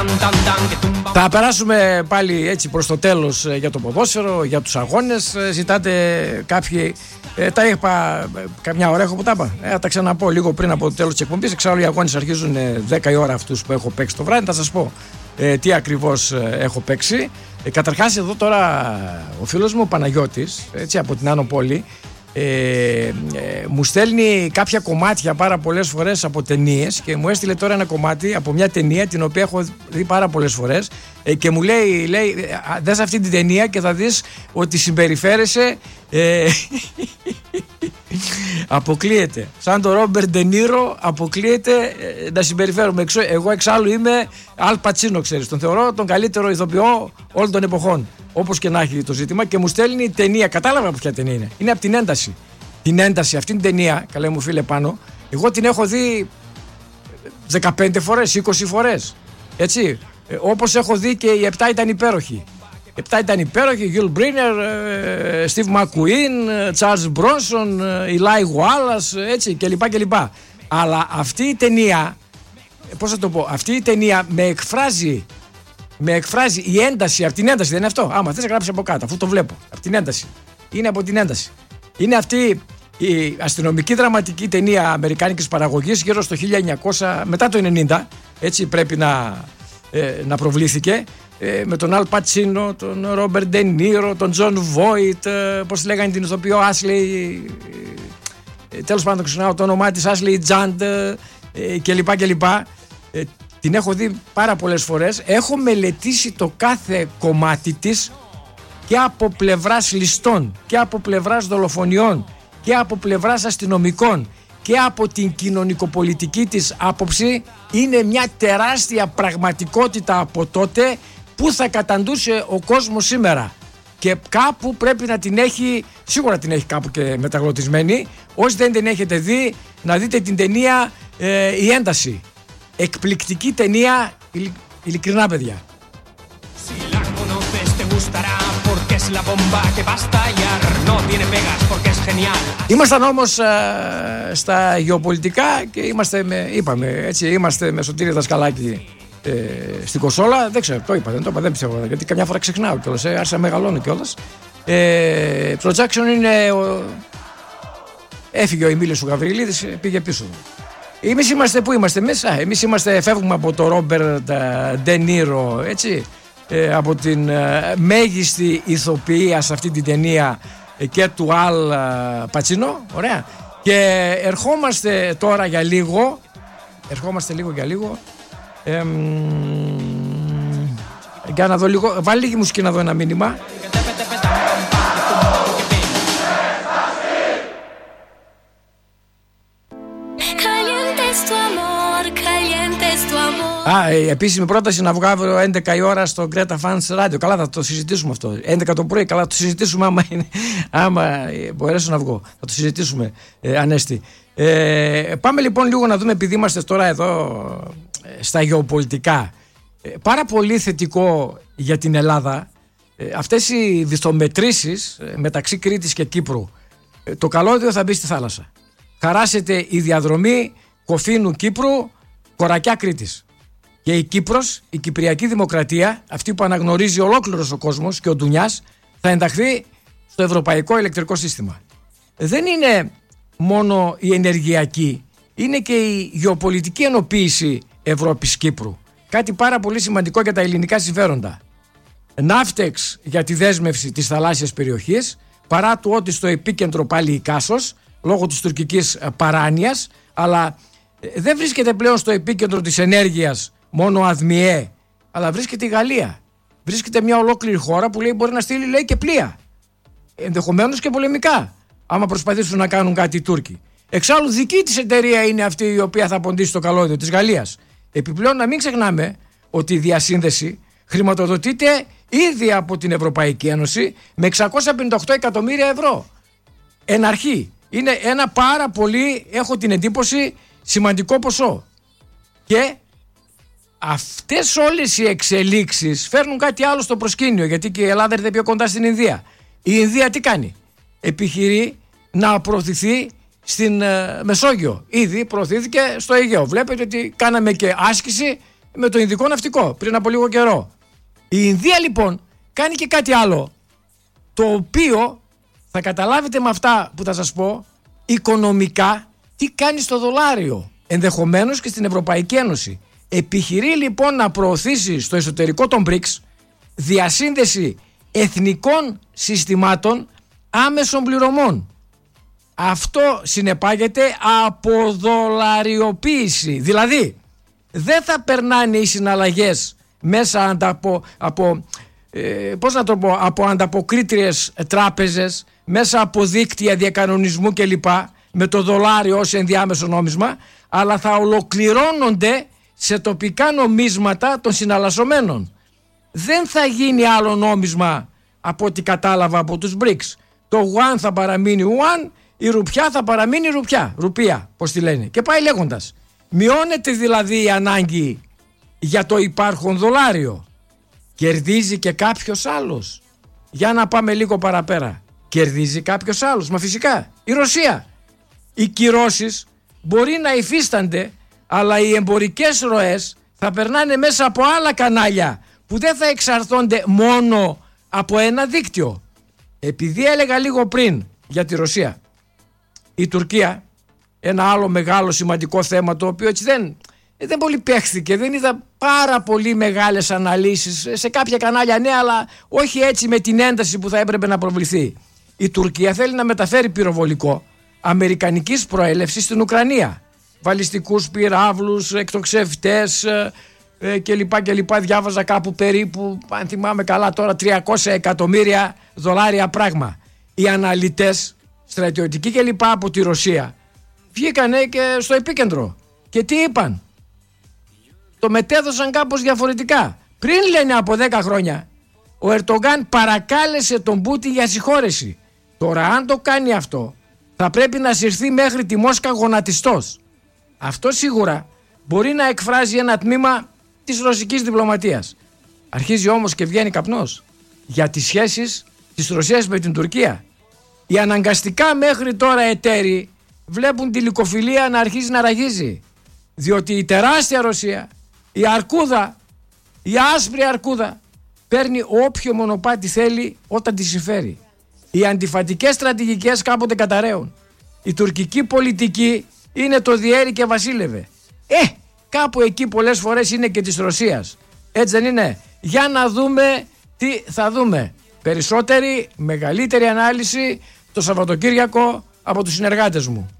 Θα περάσουμε πάλι έτσι προς το τέλος για το ποδόσφαιρο, για τους αγώνες. Ζητάτε κάποιοι, τα είπα καμιά ώρα, έχω που τα είπα. Θα τα ξαναπώ λίγο πριν από το τέλος της εκπομπής. Εξάλλου οι αγώνες αρχίζουν 10 η ώρα αυτούς που έχω παίξει το βράδυ. Θα σας πω τι ακριβώς έχω παίξει. Καταρχάς εδώ τώρα ο φίλος μου ο Παναγιώτης, έτσι, από την Άνω Πόλη, μου στέλνει κάποια κομμάτια πάρα πολλές φορές από ταινίες και μου έστειλε τώρα ένα κομμάτι από μια ταινία την οποία έχω δει πάρα πολλές φορές και μου λέει δες αυτή την ταινία και θα δεις ότι συμπεριφέρεσαι αποκλείεται σαν τον Ρόμπερτ Ντενίρο, αποκλείεται να συμπεριφέρομαι. Εγώ εξάλλου είμαι Αλ Πατσίνο, ξέρεις, τον θεωρώ τον καλύτερο ηθοποιό όλων των εποχών, όπως και να έχει το ζήτημα, και μου στέλνει ταινία. Κατάλαβα από ποια ταινία είναι. Είναι από την Ένταση. Την Ένταση, αυτή την ταινία, καλέ μου φίλε Πάνο, εγώ την έχω δει 15 φορές, 20 φορές. Έτσι. Όπως έχω δει και οι 7 ήταν υπέροχοι. 7 ήταν υπέροχοι, Γιουλ Μπρίνερ, Στιβ Μακουίν, Τσάρλς Μπρόνσον, Ηλάι Γουάλλας, έτσι κλπ. Αλλά αυτή η ταινία, πώς θα το πω, αυτή η ταινία με εκφράζει η ένταση, από την ένταση δεν είναι αυτό. Άμα θες να γράψεις από κάτω, αφού το βλέπω. Από την ένταση. Είναι από την ένταση. Είναι αυτή η αστυνομική δραματική ταινία αμερικάνικης παραγωγής γύρω στο 1900, μετά το 90, έτσι πρέπει να προβλήθηκε. Με τον Αλ Πατσίνο, τον Ρόμπερτ Ντενίρο, τον Τζον Βόιτ, πώς λέγανε την ηθοποιό Άσλεϊ, τέλος πάντων ξεχνάω το όνομά της, Άσλεϊ Τζαντ κλπ. Την έχω δει πάρα πολλές φορές. Έχω μελετήσει το κάθε κομμάτι της και από πλευράς ληστών και από πλευράς δολοφονιών και από πλευράς αστυνομικών και από την κοινωνικοπολιτική της άποψη. Είναι μια τεράστια πραγματικότητα από τότε που θα καταντούσε ο κόσμος σήμερα και κάπου πρέπει να την έχει, σίγουρα την έχει κάπου και μεταγλωτισμένη. Όσοι δεν την έχετε δει, να δείτε την ταινία Η Ένταση. Εκπληκτική ταινία, ειλικρινά παιδιά. Ήμασταν όμως στα γεωπολιτικά και είμαστε με Σωτήρη Δασκαλάκη στην Κοσόλα. Δεν ξέρω, το είπα, δεν πιστεύω, γιατί καμιά φορά ξεχνάω κιόλας, άρχισα να μεγαλώνω κιόλας. Projection είναι έφυγε ο Εμίλιος ο Γαβριλίδης, πήγε πίσω. Εμείς είμαστε, πού είμαστε εμείς φεύγουμε από το Ρόμπερτ Ντενίρο, έτσι, από την μέγιστη ηθοποιία σε αυτή την ταινία και του Αλ Πατσίνο, ωραία, και ερχόμαστε τώρα για λίγο, για να δω λίγο, βάλει λίγη μουσική να δω ένα μήνυμα. Επίσημη πρόταση να βγω αύριο 11 η ώρα στο Greta Fans Radio. Καλά, θα το συζητήσουμε αυτό. 11 το πρωί, καλά, θα το συζητήσουμε άμα μπορέσω να βγω. Θα το συζητήσουμε, Ανέστη. Πάμε λοιπόν λίγο να δούμε, επειδή είμαστε τώρα εδώ στα γεωπολιτικά. Πάρα πολύ θετικό για την Ελλάδα αυτές οι βυθομετρήσεις μεταξύ Κρήτης και Κύπρου. Το καλώδιο θα μπει στη θάλασσα. Χαράσεται η διαδρομή Κοφίνου Κύπρου, Κορακιά Κρήτης. Και η Κύπρος, η Κυπριακή Δημοκρατία, αυτή που αναγνωρίζει ολόκληρος ο κόσμος και ο Ντουνιάς, θα ενταχθεί στο Ευρωπαϊκό Ηλεκτρικό Σύστημα. Δεν είναι μόνο η ενεργειακή, είναι και η γεωπολιτική ενοποίηση Ευρώπης-Κύπρου. Κάτι πάρα πολύ σημαντικό για τα ελληνικά συμφέροντα. Ναύτεξ για τη δέσμευση της θαλάσσιας περιοχής, παρά του ότι στο επίκεντρο πάλι η Κάσος, λόγω της τουρκικής παράνοιας, αλλά δεν βρίσκεται πλέον στο επίκεντρο της ενέργειας μόνο ΑΔΜΙΕ, αλλά βρίσκεται η Γαλλία. Βρίσκεται μια ολόκληρη χώρα που λέει μπορεί να στείλει, λέει, και πλοία. Ενδεχομένως και πολεμικά, άμα προσπαθήσουν να κάνουν κάτι οι Τούρκοι. Εξάλλου δική της εταιρεία είναι αυτή η οποία θα ποντίσει το καλώδιο της Γαλλίας. Επιπλέον να μην ξεχνάμε ότι η διασύνδεση χρηματοδοτείται ήδη από την Ευρωπαϊκή Ένωση με 658 εκατομμύρια ευρώ. Εν αρχή. Είναι ένα πάρα πολύ, έχω την εντύπωση, σημαντικό ποσό. Και αυτές όλες οι εξελίξεις φέρνουν κάτι άλλο στο προσκήνιο, γιατί και η Ελλάδα έρθει πιο κοντά στην Ινδία. Η Ινδία τι κάνει? Επιχειρεί να προωθηθεί στην Μεσόγειο. Ήδη προωθήθηκε στο Αιγαίο. Βλέπετε ότι κάναμε και άσκηση με το Ινδικό ναυτικό πριν από λίγο καιρό. Η Ινδία λοιπόν κάνει και κάτι άλλο, το οποίο θα καταλάβετε με αυτά που θα σας πω οικονομικά τι κάνει στο δολάριο, ενδεχομένως και στην Ευρωπαϊκή Ένωση. Επιχειρεί λοιπόν να προωθήσει στο εσωτερικό των BRICS διασύνδεση εθνικών συστημάτων άμεσων πληρωμών. Αυτό συνεπάγεται αποδολαριοποίηση. Δηλαδή δεν θα περνάνε οι συναλλαγές μέσα από ανταποκρίτριες τράπεζες, μέσα από δίκτυα διακανονισμού κλπ, με το δολάριο ως ενδιάμεσο νόμισμα, αλλά θα ολοκληρώνονται σε τοπικά νομίσματα των συναλλασσομένων. Δεν θα γίνει άλλο νόμισμα από ό,τι κατάλαβα από τους BRICS. Το yuan θα παραμείνει yuan, η ρουπιά θα παραμείνει ρουπία, πώς τη λένε. Και πάει λέγοντας. Μειώνεται δηλαδή η ανάγκη για το υπάρχον δολάριο. Κερδίζει και κάποιος άλλος. Για να πάμε λίγο παραπέρα. Κερδίζει κάποιος άλλος. Μα φυσικά η Ρωσία. Οι κυρώσεις μπορεί να υφίστανται, αλλά οι εμπορικές ροές θα περνάνε μέσα από άλλα κανάλια που δεν θα εξαρτώνται μόνο από ένα δίκτυο. Επειδή έλεγα λίγο πριν για τη Ρωσία, η Τουρκία, ένα άλλο μεγάλο σημαντικό θέμα, το οποίο έτσι δεν πολύ παίχθηκε, δεν είδα πάρα πολύ μεγάλες αναλύσεις σε κάποια κανάλια, ναι, αλλά όχι έτσι με την ένταση που θα έπρεπε να προβληθεί. Η Τουρκία θέλει να μεταφέρει πυροβολικό αμερικανικής προέλευσης στην Ουκρανία. Βαλιστικούς πυράβλους, εκτοξευτές κλπ. Διάβαζα κάπου περίπου, αν θυμάμαι καλά τώρα, $300 εκατομμύρια πράγμα. Οι αναλυτές στρατιωτικοί κλπ. Από τη Ρωσία βγήκανε και στο επίκεντρο. Και τι είπαν? Το μετέδωσαν κάπως διαφορετικά. Πριν, λένε, από 10 χρόνια ο Ερντογάν παρακάλεσε τον Πούτιν για συγχώρεση. Τώρα αν το κάνει αυτό θα πρέπει να συρθεί μέχρι τη Μόσχα γονατιστός. Αυτό σίγουρα μπορεί να εκφράζει ένα τμήμα της ρωσικής διπλωματίας. Αρχίζει όμως και βγαίνει καπνός για τις σχέσεις της Ρωσίας με την Τουρκία. Οι αναγκαστικά μέχρι τώρα εταίροι βλέπουν τη λυκοφιλία να αρχίζει να ραγίζει. Διότι η τεράστια Ρωσία, η αρκούδα, η άσπρη αρκούδα, παίρνει όποιο μονοπάτι θέλει όταν τη συμφέρει. Οι αντιφατικές στρατηγικές κάποτε καταραίουν. Η τουρκική πολιτική είναι το διέρη και βασίλευε. Κάπου εκεί πολλές φορές είναι και της Ρωσίας. Έτσι δεν είναι? Για να δούμε τι θα δούμε. Περισσότερη, μεγαλύτερη ανάλυση το Σαββατοκύριακο από τους συνεργάτες μου.